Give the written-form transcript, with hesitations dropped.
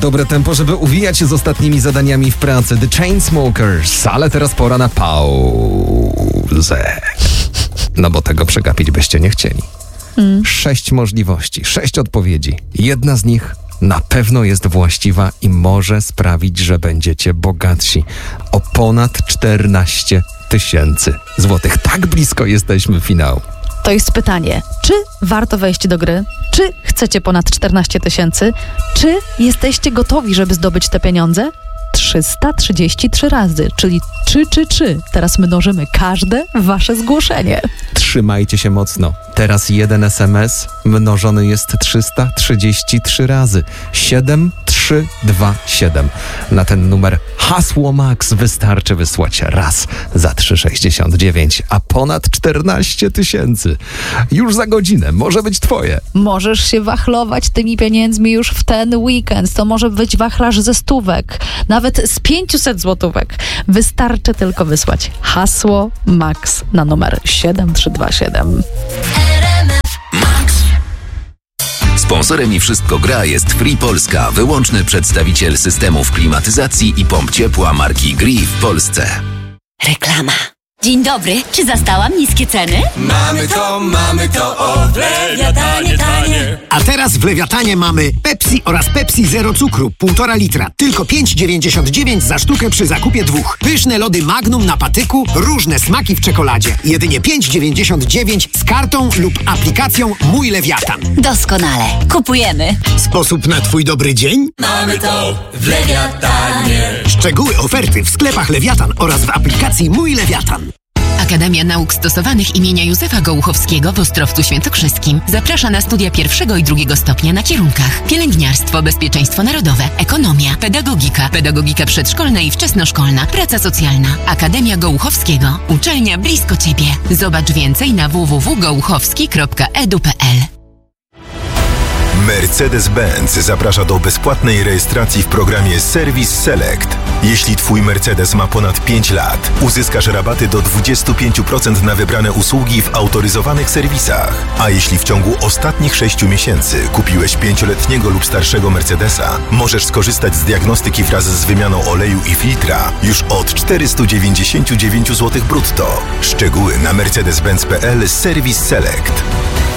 dobre tempo, żeby uwijać się z ostatnimi zadaniami w pracy. The Chainsmokers, ale teraz pora na pauzę. No bo tego przegapić byście nie chcieli. 6 możliwości, 6 odpowiedzi. Jedna z nich na pewno jest właściwa i może sprawić, że będziecie bogatsi o ponad 14 000 złotych. Tak blisko jesteśmy finału. To jest pytanie, czy warto wejść do gry? Czy chcecie ponad 14 000? Czy jesteście gotowi, żeby zdobyć te pieniądze? 333 razy, czyli 3. Teraz mnożymy każde wasze zgłoszenie. Trzymajcie się mocno. Teraz jeden SMS mnożony jest 333 razy. 7327. Na ten numer hasło Max wystarczy wysłać raz za 3,69, a ponad 14 000 już za godzinę może być twoje. Możesz się wachlować tymi pieniędzmi już w ten weekend. To może być wachlarz ze 100, nawet z 500 złotówek. Wystarczy tylko wysłać hasło Max na numer 7327. Sponsorem i Wszystko Gra jest Free Polska, wyłączny przedstawiciel systemów klimatyzacji i pomp ciepła marki Gree w Polsce. Reklama. Dzień dobry, czy zastałam niskie ceny? Mamy to, o w Lewiatanie tanie. A teraz w Lewiatanie mamy Pepsi oraz Pepsi Zero Cukru, 1,5 litra. Tylko 5,99 za sztukę przy zakupie 2. Pyszne lody Magnum na patyku, różne smaki w czekoladzie. Jedynie 5,99 z kartą lub aplikacją Mój Lewiatan. Doskonale. Kupujemy. Sposób na twój dobry dzień? Mamy to w Lewiatanie. Szczegóły oferty w sklepach Lewiatan oraz w aplikacji Mój Lewiatan. Akademia Nauk Stosowanych imienia Józefa Gołuchowskiego w Ostrowcu Świętokrzyskim zaprasza na studia 1. i 2. stopnia na kierunkach pielęgniarstwo, bezpieczeństwo narodowe, ekonomia, pedagogika przedszkolna i wczesnoszkolna, praca socjalna. Akademia Gołuchowskiego. Uczelnia blisko Ciebie. Zobacz więcej na www.gołuchowski.edu.pl. Mercedes-Benz zaprasza do bezpłatnej rejestracji w programie Service Select. Jeśli Twój Mercedes ma ponad 5 lat, uzyskasz rabaty do 25% na wybrane usługi w autoryzowanych serwisach. A jeśli w ciągu ostatnich 6 miesięcy kupiłeś 5-letniego lub starszego Mercedesa, możesz skorzystać z diagnostyki wraz z wymianą oleju i filtra już od 499 zł brutto. Szczegóły na mercedes-benz.pl Service Select.